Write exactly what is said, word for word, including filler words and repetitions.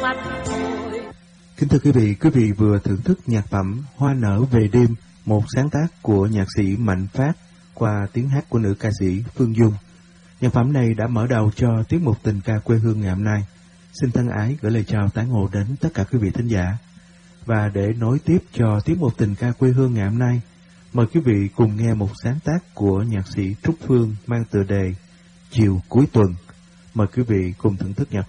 mắt thôi. Kính thưa quý vị, quý vị vừa thưởng thức nhạc phẩm Hoa nở về đêm, một sáng tác của nhạc sĩ Mạnh Phát qua tiếng hát của nữ ca sĩ Phương Dung. Nhạc phẩm này đã mở đầu cho tiết mục Tình ca quê hương ngày hôm nay. Xin thân ái gửi lời chào tái ngộ đến tất cả quý vị thính giả. Và để nối tiếp cho tiết mục Tình ca quê hương ngày hôm nay, mời quý vị cùng nghe một sáng tác của nhạc sĩ Trúc Phương mang tựa đề Chiều cuối tuần. Mời quý vị cùng thưởng thức nhạc